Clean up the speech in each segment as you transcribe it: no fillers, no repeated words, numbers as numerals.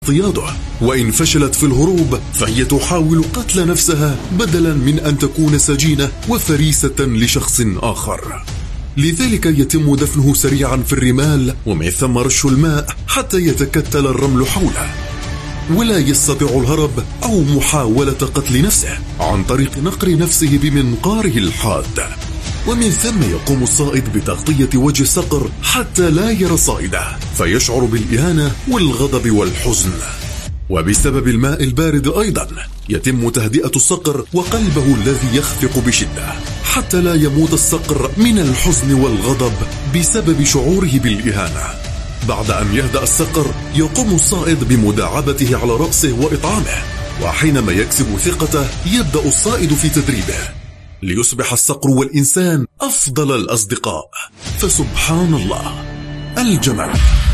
اصطياده، وإن فشلت في الهروب فهي تحاول قتل نفسها بدلا من أن تكون سجينة وفريسة لشخص آخر. لذلك يتم دفنه سريعا في الرمال، ومن ثم رش الماء حتى يتكتل الرمل حوله، ولا يستطيع الهرب أو محاولة قتل نفسه عن طريق نقر نفسه بمنقاره الحاد. ومن ثم يقوم الصائد بتغطية وجه الصقر حتى لا يرى صائده، فيشعر بالإهانة والغضب والحزن. وبسبب الماء البارد أيضا يتم تهدئة الصقر وقلبه الذي يخفق بشدة حتى لا يموت الصقر من الحزن والغضب بسبب شعوره بالإهانة. بعد أن يهدأ الصقر يقوم الصائد بمداعبته على رأسه وإطعامه، وحينما يكسب ثقته يبدأ الصائد في تدريبه ليصبح الصقر والإنسان أفضل الأصدقاء. فسبحان الله، الجمل.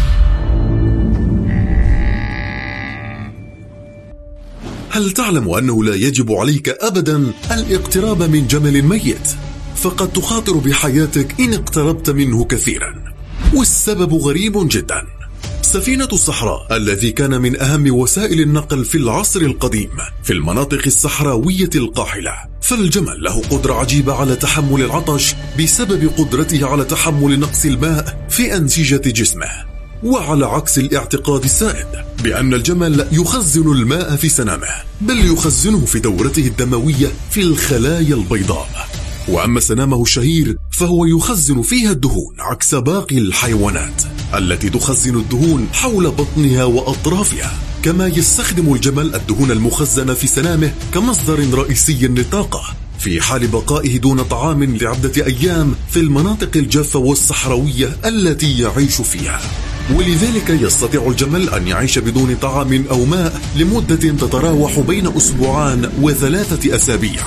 هل تعلم أنه لا يجب عليك أبدا الاقتراب من جمل ميت؟ فقد تخاطر بحياتك إن اقتربت منه كثيرا، والسبب غريب جدا. سفينة الصحراء الذي كان من أهم وسائل النقل في العصر القديم في المناطق الصحراوية القاحلة، فالجمل له قدرة عجيبة على تحمل العطش بسبب قدرته على تحمل نقص الماء في أنسجة جسمه. وعلى عكس الاعتقاد السائد بأن الجمل يخزن الماء في سنامه، بل يخزنه في دورته الدموية في الخلايا البيضاء. وأما سنامه الشهير فهو يخزن فيها الدهون، عكس باقي الحيوانات التي تخزن الدهون حول بطنها وأطرافها. كما يستخدم الجمل الدهون المخزنة في سنامه كمصدر رئيسي للطاقة في حال بقائه دون طعام لعدة أيام في المناطق الجافة والصحراوية التي يعيش فيها. ولذلك يستطيع الجمل أن يعيش بدون طعام أو ماء لمدة تتراوح بين أسبوعان و3 أسابيع.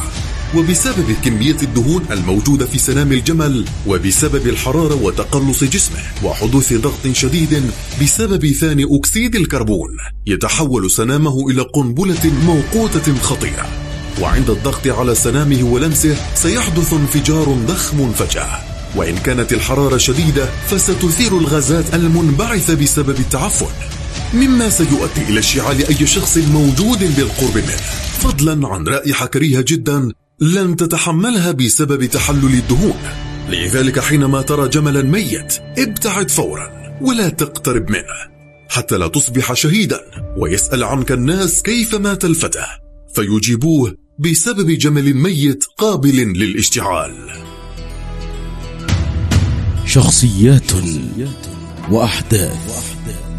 وبسبب كمية الدهون الموجودة في سنام الجمل، وبسبب الحرارة وتقلص جسمه وحدوث ضغط شديد بسبب ثاني أكسيد الكربون، يتحول سنامه إلى قنبلة موقوتة خطيرة. وعند الضغط على سنامه ولمسه سيحدث انفجار ضخم فجأة، وإن كانت الحرارة شديدة فستثير الغازات المنبعثة بسبب التعفن، مما سيؤدي إلى اشتعال أي شخص موجود بالقرب منه، فضلا عن رائحة كريهة جدا لن تتحملها بسبب تحلل الدهون. لذلك حينما ترى جملا ميت ابتعد فورا ولا تقترب منه حتى لا تصبح شهيدا ويسأل عنك الناس كيف مات الفتى، فيجيبوه بسبب جمل ميت قابل للاشتعال. شخصيات وأحداث